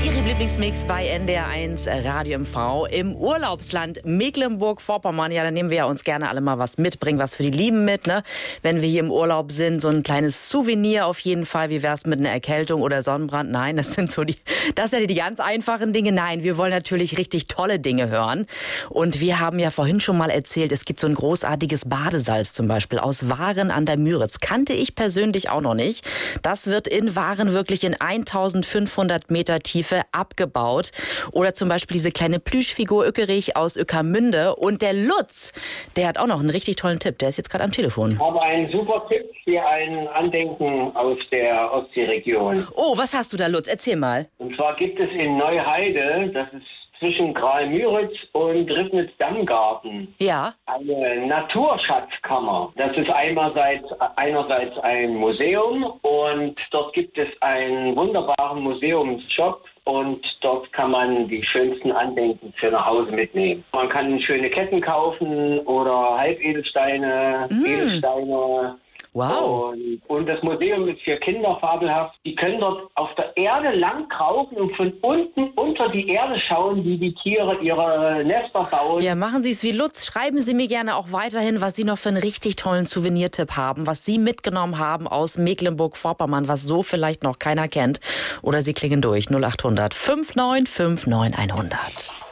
Ihre Lieblingsmix bei NDR1 Radio MV im Urlaubsland Mecklenburg-Vorpommern. Ja, da nehmen wir ja uns gerne alle mal was mit, bringen was für die Lieben mit, ne? Wenn wir hier im Urlaub sind, so ein kleines Souvenir auf jeden Fall. Wie wär's mit einer Erkältung oder Sonnenbrand? Nein, das sind ja die ganz einfachen Dinge. Nein, wir wollen natürlich richtig tolle Dinge hören. Und wir haben ja vorhin schon mal erzählt, es gibt so ein großartiges Badesalz zum Beispiel aus Waren an der Müritz. Kannte ich persönlich auch noch nicht. Das wird in Waren wirklich in 1500 Meter Tiefe abgebaut. Oder zum Beispiel diese kleine Plüschfigur Ückerich aus Ueckermünde. Und der Lutz, der hat auch noch einen richtig tollen Tipp. Der ist jetzt gerade am Telefon. Ich habe einen super Tipp für ein Andenken aus der Ostseeregion. Oh, was hast du da, Lutz? Erzähl mal. Und zwar gibt es in Neuheide, das ist zwischen Graal-Müritz und Ribnitz-Dammgarten, Ja. eine Naturschatzkammer. Das ist einerseits ein Museum und dort gibt es einen wunderbaren Museumsshop. Und dort kann man die schönsten Andenken für nach Hause mitnehmen. Man kann schöne Ketten kaufen oder Halbedelsteine, Edelsteine. Wow. Und das Museum ist für Kinder fabelhaft. Die können dort auf der Erde lang krauchen und von unten unter die Erde schauen, wie die Tiere ihre Nester bauen. Ja, machen Sie es wie Lutz. Schreiben Sie mir gerne auch weiterhin, was Sie noch für einen richtig tollen Souvenirtipp haben, was Sie mitgenommen haben aus Mecklenburg-Vorpommern, was so vielleicht noch keiner kennt. Oder Sie klingen durch 0800 5959 100.